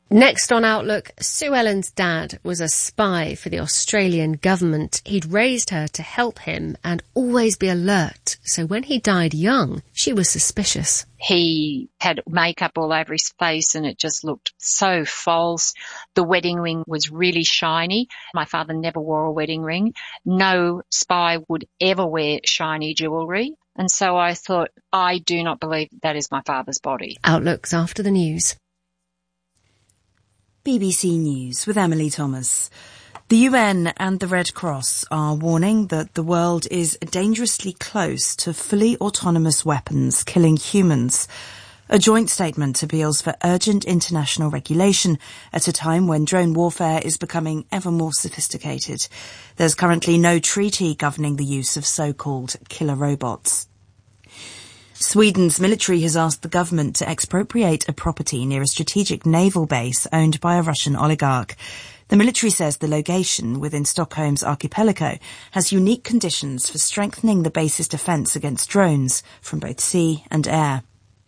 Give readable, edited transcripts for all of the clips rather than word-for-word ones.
Next on Outlook, Sue Ellen's dad was a spy for the Australian government. He'd raised her to help him and always be alert. So when he died young, she was suspicious. He had makeup all over his face and it just looked so false. The wedding ring was really shiny. My father never wore a wedding ring. No spy would ever wear shiny jewellery. And so I thought, I do not believe that is my father's body. Outlook's after the news. BBC News with Emily Thomas. The UN and the Red Cross are warning that the world is dangerously close to fully autonomous weapons killing humans. A joint statement appeals for urgent international regulation at a time when drone warfare is becoming ever more sophisticated. There's currently no treaty governing the use of so-called killer robots. Sweden's military has asked the government to expropriate a property near a strategic naval base owned by a Russian oligarch. The military says the location within Stockholm's archipelago has unique conditions for strengthening the base's defence against drones from both sea and air.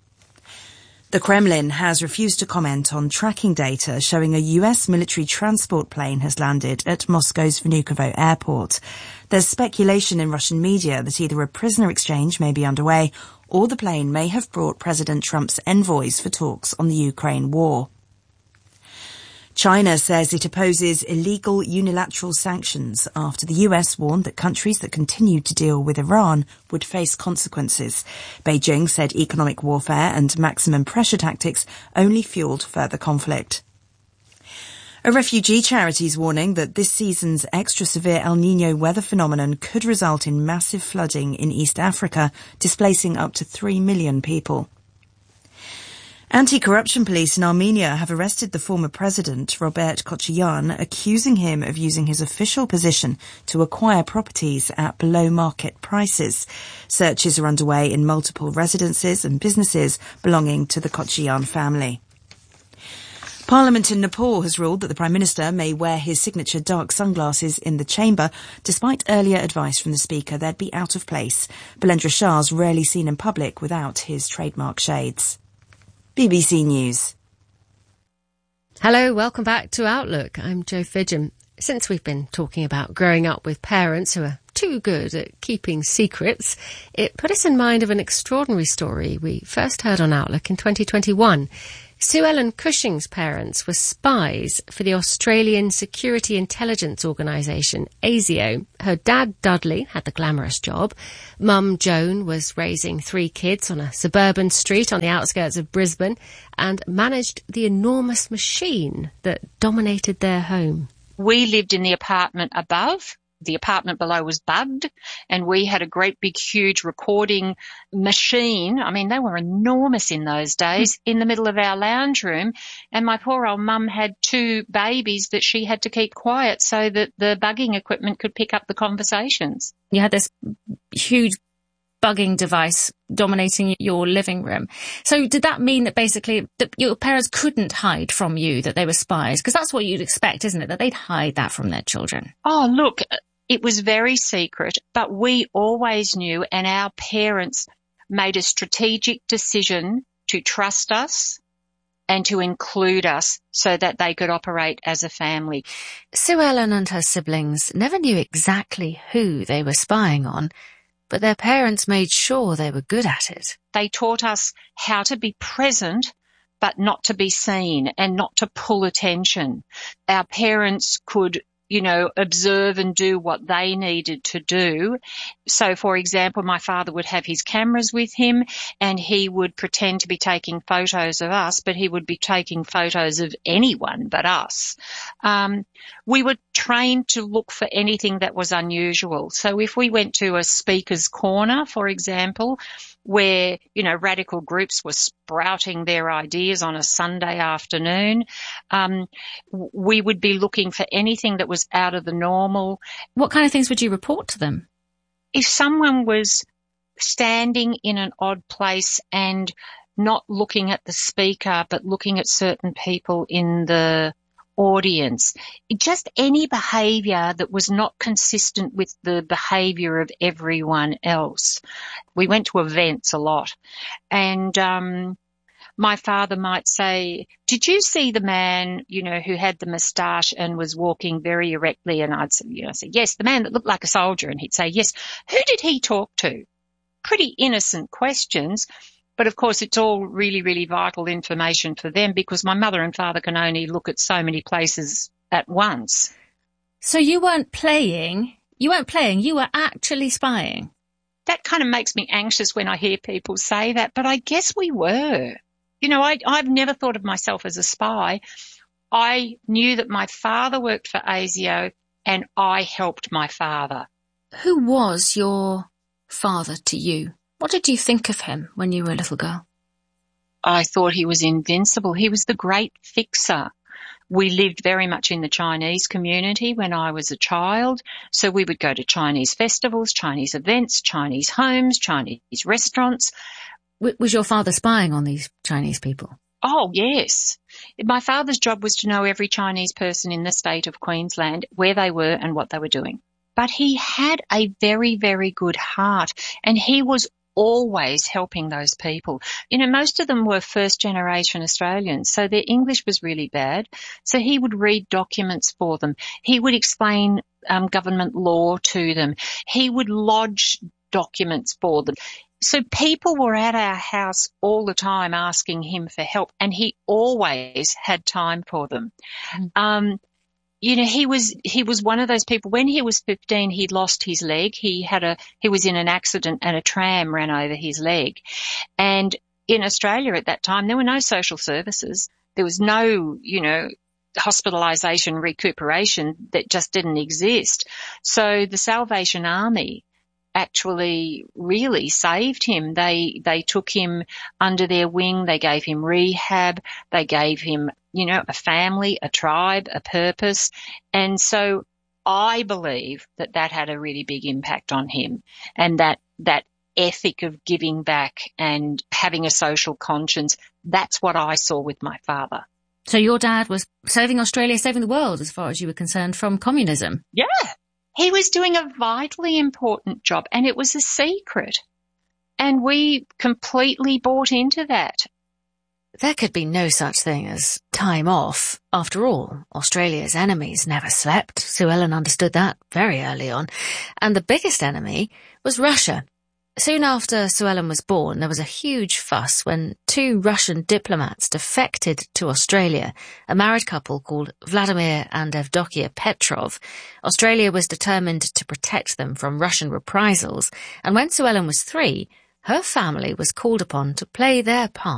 The Kremlin has refused to comment on tracking data showing a US military transport plane has landed at Moscow's Vnukovo airport. There's speculation in Russian media that either a prisoner exchange may be underway or the plane may have brought President Trump's envoys for talks on the Ukraine war. China says it opposes illegal unilateral sanctions after the US warned that countries that continued to deal with Iran would face consequences. Beijing said economic warfare and maximum pressure tactics only fueled further conflict. A refugee charity is warning that this season's extra severe El Niño weather phenomenon could result in massive flooding in East Africa, displacing up to 3 million people. Anti-corruption police in Armenia have arrested the former president, Robert Kochyan, accusing him of using his official position to acquire properties at below market prices. Searches are underway in multiple residences and businesses belonging to the Kochyan family. Parliament in Nepal has ruled that the Prime Minister may wear his signature dark sunglasses in the chamber, despite earlier advice from the Speaker they'd be out of place. Balendra Shah's rarely seen in public without his trademark shades. BBC News. Hello, welcome back to Outlook. I'm Jo Fidgen. Since we've been talking about growing up with parents who are too good at keeping secrets, it put us in mind of an extraordinary story we first heard on Outlook in 2021. Sue Ellen Cushing's parents were spies for the Australian Security Intelligence Organisation, ASIO. Her dad, Dudley, had the glamorous job. Mum, Joan, was raising 3 kids on a suburban street on the outskirts of Brisbane and managed the enormous machine that dominated their home. We lived in the apartment above. The apartment below was bugged, and we had a great big huge recording machine. I mean, they were enormous in those days, in the middle of our lounge room. And my poor old mum had 2 babies that she had to keep quiet so that the bugging equipment could pick up the conversations. You had this huge bugging device dominating your living room. So did that mean that basically that your parents couldn't hide from you that they were spies? Because that's what you'd expect, isn't it? That they'd hide that from their children. Oh, look, it was very secret, but we always knew, and our parents made a strategic decision to trust us and to include us so that they could operate as a family. Sue Ellen and her siblings never knew exactly who they were spying on, but their parents made sure they were good at it. They taught us how to be present, but not to be seen and not to pull attention. Our parents could, observe and do what they needed to do. So, for example, my father would have his cameras with him and he would pretend to be taking photos of us, but he would be taking photos of anyone but us. We were trained to look for anything that was unusual. So if we went to a speaker's corner, for example, where, radical groups were sprouting their ideas on a Sunday afternoon, we would be looking for anything that was out of the normal. What kind of things would you report to them? If someone was standing in an odd place and not looking at the speaker, but looking at certain people in the audience, just any behaviour that was not consistent with the behaviour of everyone else. We went to events a lot, and my father might say, did you see the man, who had the moustache and was walking very erectly? And I'd say, yes, the man that looked like a soldier. And he'd say, yes. Who did he talk to? Pretty innocent questions. But of course, it's all really, really vital information for them because my mother and father can only look at so many places at once. So you weren't playing, you were actually spying. That kind of makes me anxious when I hear people say that, but I guess we were. I've never thought of myself as a spy. I knew that my father worked for ASIO and I helped my father. Who was your father to you? What did you think of him when you were a little girl? I thought he was invincible. He was the great fixer. We lived very much in the Chinese community when I was a child. So we would go to Chinese festivals, Chinese events, Chinese homes, Chinese restaurants. Was your father spying on these Chinese people? Oh, yes. My father's job was to know every Chinese person in the state of Queensland, where they were and what they were doing. But he had a very, very good heart, and he was always helping those people. Most of them were first-generation Australians, so their English was really bad. So he would read documents for them. He would explain government law to them. He would lodge documents for them. So people were at our house all the time asking him for help, and he always had time for them. He was one of those people. When he was 15, he lost his leg. He was in an accident and a tram ran over his leg. And in Australia at that time, there were no social services. There was no, hospitalisation, recuperation that just didn't exist. So the Salvation Army actually really saved him. They took him under their wing. They gave him rehab. They gave him, a family, a tribe, a purpose. And so I believe that had a really big impact on him, and that ethic of giving back and having a social conscience, that's what I saw with my father. So your dad was saving Australia, saving the world as far as you were concerned from communism? Yeah. He was doing a vitally important job, and it was a secret. And we completely bought into that. There could be no such thing as time off. After all, Australia's enemies never slept. Sue Ellen understood that very early on. And the biggest enemy was Russia. Soon after Sue Ellen was born, there was a huge fuss when 2 Russian diplomats defected to Australia, a married couple called Vladimir and Evdokia Petrov. Australia was determined to protect them from Russian reprisals, and when Sue Ellen was 3, her family was called upon to play their part